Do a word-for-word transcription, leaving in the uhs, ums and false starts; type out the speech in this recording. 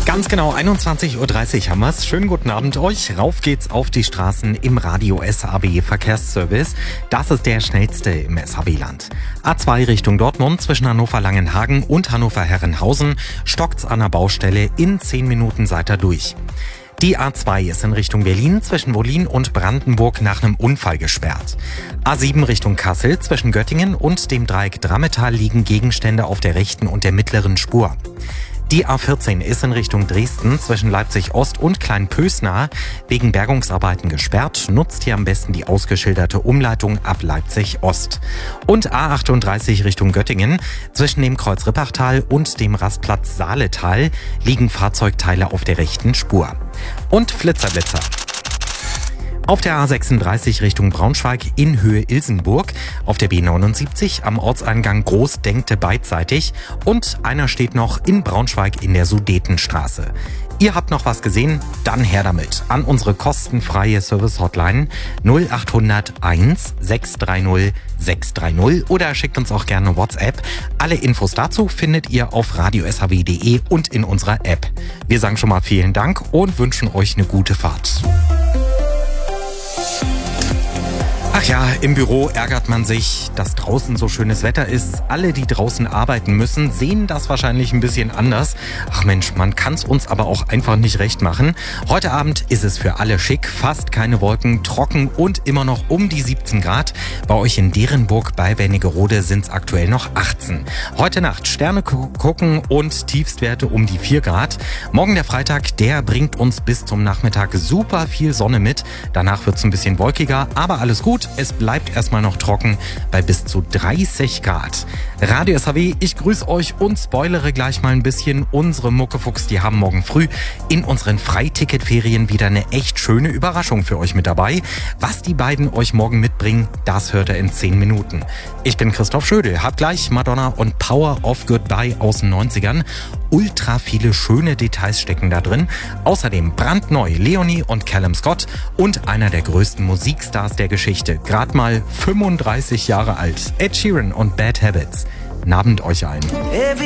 Ganz genau, einundzwanzig Uhr dreißig haben wir's. Schönen guten Abend euch. Rauf geht's auf die Straßen im Radio S H B Verkehrsservice. Das ist der schnellste im S H B-Land. A zwei Richtung Dortmund zwischen Hannover-Langenhagen und Hannover-Herrenhausen stockt's an der Baustelle. In zehn Minuten seid ihr durch. Die A zwei ist in Richtung Berlin zwischen Wollin und Brandenburg nach einem Unfall gesperrt. A sieben Richtung Kassel zwischen Göttingen und dem Dreieck Drammetal liegen Gegenstände auf der rechten und der mittleren Spur. Die A vierzehn ist in Richtung Dresden zwischen Leipzig-Ost und Kleinpösnaar wegen Bergungsarbeiten gesperrt. Nutzt hier am besten die ausgeschilderte Umleitung ab Leipzig-Ost. Und A achtunddreißig Richtung Göttingen zwischen dem Kreuz Rippachtal und dem Rastplatz Saaletal liegen Fahrzeugteile auf der rechten Spur. Und Flitzerblitzer. Auf der A sechsunddreißig Richtung Braunschweig in Höhe Ilsenburg, auf der B neunundsiebzig am Ortseingang Großdenkte beidseitig und einer steht noch in Braunschweig in der Sudetenstraße. Ihr habt noch was gesehen? Dann her damit an unsere kostenfreie Service-Hotline null acht null null eins sechs drei null sechs drei null oder schickt uns auch gerne WhatsApp. Alle Infos dazu findet ihr auf radio s h w punkt de und in unserer App. Wir sagen schon mal vielen Dank und wünschen euch eine gute Fahrt. Ach ja, im Büro ärgert man sich, dass draußen so schönes Wetter ist. Alle, die draußen arbeiten müssen, sehen das wahrscheinlich ein bisschen anders. Ach Mensch, man kann es uns aber auch einfach nicht recht machen. Heute Abend ist es für alle schick, fast keine Wolken, trocken und immer noch um die siebzehn Grad. Bei euch in Derenburg bei Wernigerode sind es aktuell noch achtzehn. Heute Nacht Sterne gucken und Tiefstwerte um die vier Grad. Morgen der Freitag, der bringt uns bis zum Nachmittag super viel Sonne mit. Danach wird es ein bisschen wolkiger, aber alles gut. Es bleibt erstmal noch trocken bei bis zu dreißig Grad. Radio S H W, ich grüße euch und spoilere gleich mal ein bisschen. Unsere Muckefuchs, die haben morgen früh in unseren Freiticketferien wieder eine echt schöne Überraschung für euch mit dabei. Was die beiden euch morgen mitbringen, das hört ihr in zehn Minuten. Ich bin Christoph Schödel, hab gleich Madonna und Power of Goodbye aus den neunzigern. Ultra viele schöne Details stecken da drin. Außerdem brandneu Leonie und Callum Scott und einer der größten Musikstars der Geschichte. Gerade mal fünfunddreißig Jahre alt. Ed Sheeran und Bad Habits. Nabend euch allen.